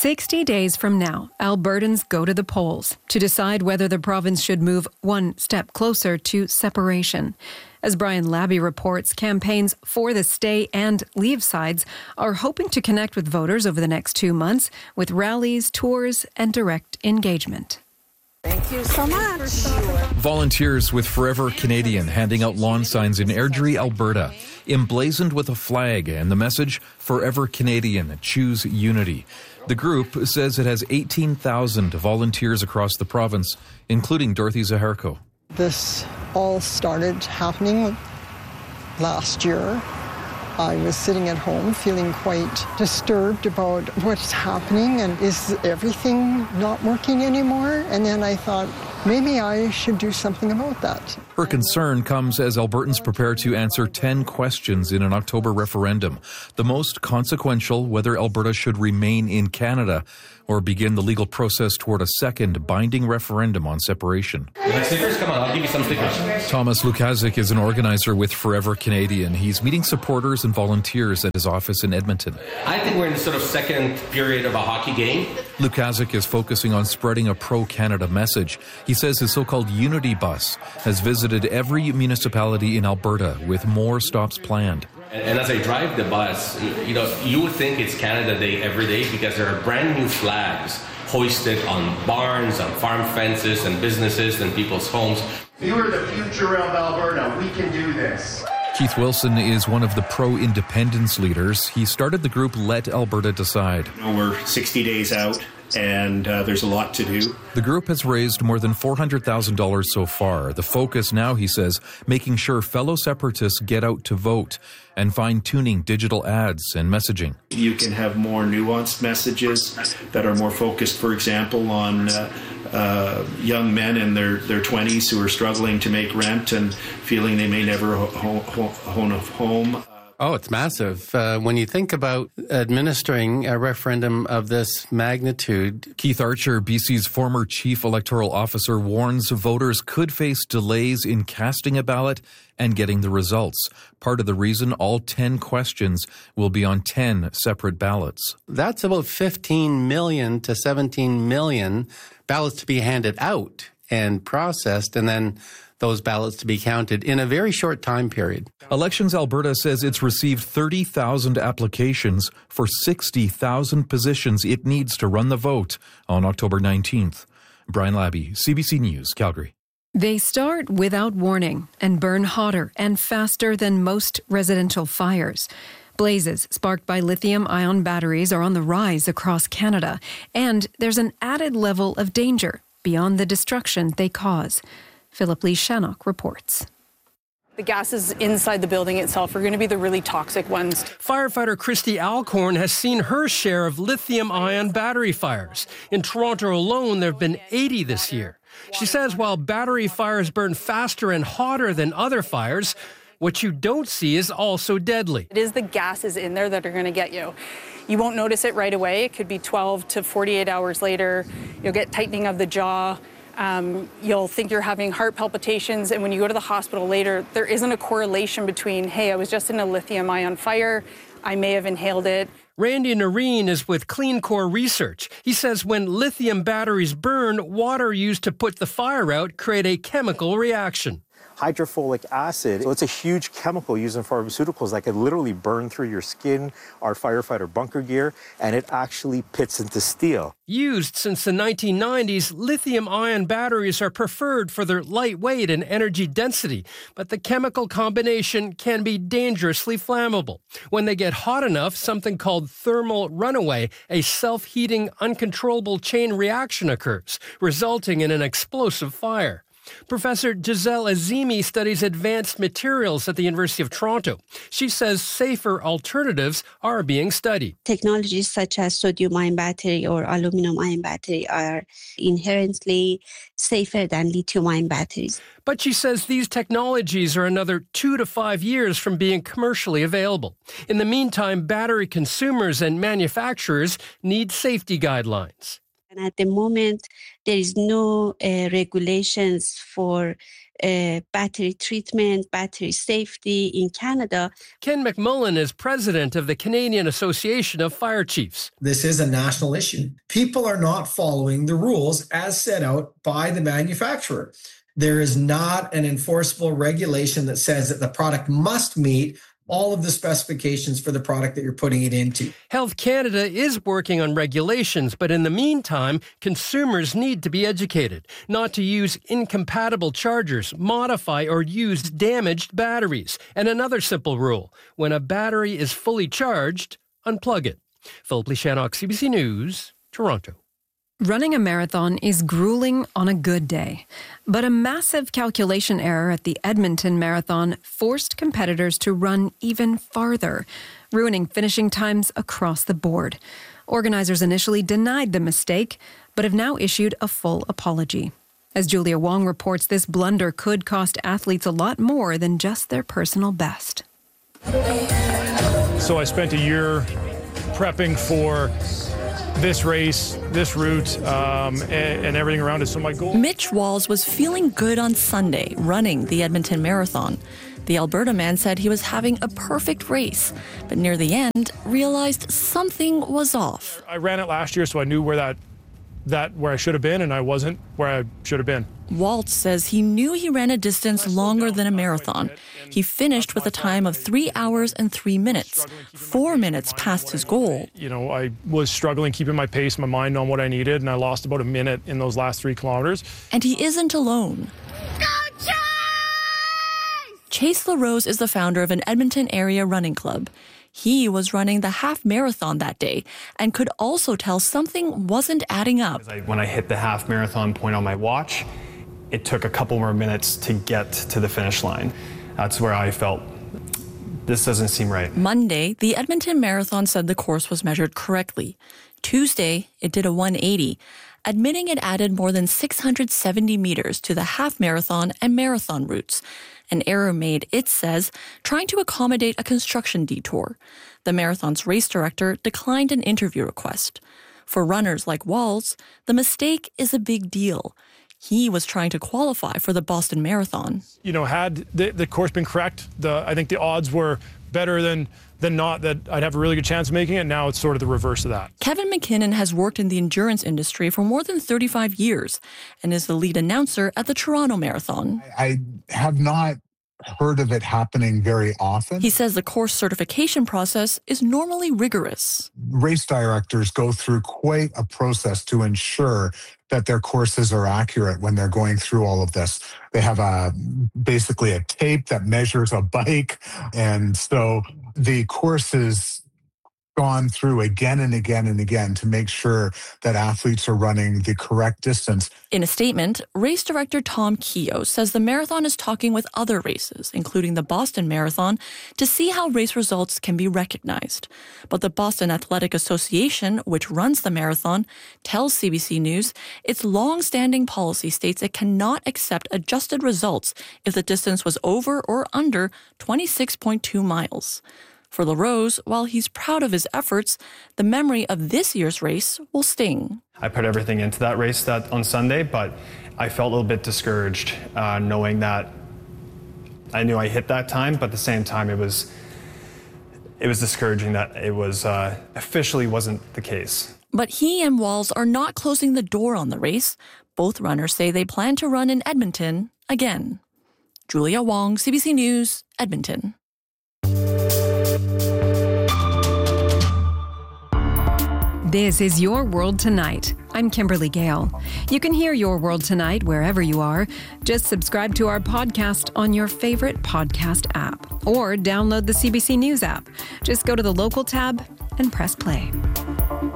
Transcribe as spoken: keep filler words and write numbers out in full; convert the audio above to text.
sixty days from now, Albertans go to the polls to decide whether the province should move one step closer to separation. As Brian Labby reports, campaigns for the stay and leave sides are hoping to connect with voters over the next two months with rallies, tours, and direct engagement. Thank you so much. Volunteers with Forever Canadian handing out lawn signs in Airdrie, Alberta, emblazoned with a flag and the message, Forever Canadian, choose unity. The group says it has eighteen thousand volunteers across the province, including Dorothy Zaharko. This all started happening last year. I was sitting at home feeling quite disturbed about what's happening and is everything not working anymore? And then I thought, maybe I should do something about that. Her concern comes as Albertans prepare to answer ten questions in an October referendum, the most consequential whether Alberta should remain in Canada or begin the legal process toward a second binding referendum on separation. Stickers, come on, I'll give you some stickers. Thomas Lukazik is an organizer with Forever Canadian. He's meeting supporters and volunteers at his office in Edmonton. I think we're in the sort of second period of a hockey game. Lukazik is focusing on spreading a pro-Canada message. He says his so-called Unity Bus has visited every municipality in Alberta with more stops planned. And as I drive the bus, you know, you would think it's Canada Day every day because there are brand new flags hoisted on barns, on farm fences, and businesses and people's homes. You are the future of Alberta. We can do this. Keith Wilson is one of the pro-independence leaders. He started the group Let Alberta Decide. You know, we're sixty days out, and uh, there's a lot to do. The group has raised more than four hundred thousand dollars so far. The focus now, he says, making sure fellow separatists get out to vote and fine-tuning digital ads and messaging. You can have more nuanced messages that are more focused, for example, on uh, uh, young men in their, their twenties who are struggling to make rent and feeling they may never ho- ho- own a home. Oh, it's massive. Uh, when you think about administering a referendum of this magnitude. Keith Archer, B C's former chief electoral officer, warns voters could face delays in casting a ballot and getting the results. Part of the reason all ten questions will be on ten separate ballots. That's about fifteen million to seventeen million ballots to be handed out and processed, and then those ballots to be counted in a very short time period. Elections Alberta says it's received thirty thousand applications for sixty thousand positions it needs to run the vote on October nineteenth. Brian Labby, C B C News, Calgary. They start without warning and burn hotter and faster than most residential fires. Blazes sparked by lithium-ion batteries are on the rise across Canada, and there's an added level of danger beyond the destruction they cause. Philip Lee Shannock reports. The gases inside the building itself are going to be the really toxic ones. Firefighter Christy Alcorn has seen her share of lithium-ion battery fires. In Toronto alone, there have been eighty this year. She says while battery fires burn faster and hotter than other fires, what you don't see is also deadly. It is the gases in there that are going to get you. You won't notice it right away. It could be twelve to forty-eight hours later. You'll get tightening of the jaw. Um, you'll think you're having heart palpitations, and when you go to the hospital later, there isn't a correlation between, hey, I was just in a lithium-ion fire, I may have inhaled it. Randy Nareen is with Clean Core Research. He says when lithium batteries burn, water used to put the fire out create a chemical reaction. Hydrofolic acid, so it's a huge chemical used in pharmaceuticals that can literally burn through your skin, our firefighter bunker gear, and it actually pits into steel. Used since the nineteen nineties, lithium-ion batteries are preferred for their lightweight and energy density, but the chemical combination can be dangerously flammable. When they get hot enough, something called thermal runaway, a self-heating, uncontrollable chain reaction occurs, resulting in an explosive fire. Professor Giselle Azimi studies advanced materials at the University of Toronto. She says safer alternatives are being studied. Technologies such as sodium-ion battery or aluminum-ion battery are inherently safer than lithium-ion batteries. But she says these technologies are another two to five years from being commercially available. In the meantime, battery consumers and manufacturers need safety guidelines. And at the moment, there is no uh, regulations for uh, battery treatment, battery safety in Canada. Ken McMullen is president of the Canadian Association of Fire Chiefs. This is a national issue. People are not following the rules as set out by the manufacturer. There is not an enforceable regulation that says that the product must meet all of the specifications for the product that you're putting it into. Health Canada is working on regulations, but in the meantime, consumers need to be educated not to use incompatible chargers, modify or use damaged batteries. And another simple rule, when a battery is fully charged, unplug it. Philip Lishanok, C B C News, Toronto. Running a marathon is grueling on a good day, but a massive calculation error at the Edmonton Marathon forced competitors to run even farther, ruining finishing times across the board. Organizers initially denied the mistake, but have now issued a full apology. As Julia Wong reports, this blunder could cost athletes a lot more than just their personal best. So I spent a year prepping for this race, this route, um, and, and everything around it. So my goal... Mitch Walls was feeling good on Sunday, running the Edmonton Marathon. The Alberta man said he was having a perfect race, but near the end realized something was off. I ran it last year, so I knew where that, that where I should have been, and I wasn't where I should have been. Waltz says he knew he ran a distance longer than a marathon. He finished with a time of three hours and three minutes, four minutes past his goal. You know, I was struggling keeping my pace, my mind on what I needed, and I lost about a minute in those last three kilometers. And he isn't alone. Go Chase! Chase LaRose is the founder of an Edmonton area running club. He was running the half marathon that day and could also tell something wasn't adding up. When I hit the half marathon point on my watch, it took a couple more minutes to get to the finish line. That's where I felt this doesn't seem right. Monday, the Edmonton Marathon said the course was measured correctly. Tuesday, it did a one eighty, admitting it added more than six hundred seventy meters to the half marathon and marathon routes. An error made, it says, trying to accommodate a construction detour. The marathon's race director declined an interview request. For runners like Walls, the mistake is a big deal. He was trying to qualify for the Boston Marathon. You know, had the, the course been correct, the, I think the odds were better than, than not that I'd have a really good chance of making it. Now it's sort of the reverse of that. Kevin McKinnon has worked in the endurance industry for more than thirty-five years and is the lead announcer at the Toronto Marathon. I have not heard of it happening very often. He says the course certification process is normally rigorous. Race directors go through quite a process to ensure that their courses are accurate when they're going through all of this. They have a basically a tape that measures a bike. And so the course is gone through again and again and again to make sure that athletes are running the correct distance. In a statement, race director Tom Keogh says the marathon is talking with other races, including the Boston Marathon, to see how race results can be recognized. But the Boston Athletic Association, which runs the marathon, tells C B C News its long-standing policy states it cannot accept adjusted results if the distance was over or under twenty-six point two miles. For LaRose, while he's proud of his efforts, the memory of this year's race will sting. I put everything into that race that on Sunday, but I felt a little bit discouraged uh, knowing that I knew I hit that time, but at the same time it was it was discouraging that it was uh, officially wasn't the case. But he and Walls are not closing the door on the race. Both runners say they plan to run in Edmonton again. Julia Wong, C B C News, Edmonton. This is Your World Tonight. I'm Kimberly Gale. You can hear Your World Tonight wherever you are. Just subscribe to our podcast on your favorite podcast app or download the C B C News app. Just go to the local tab and press play.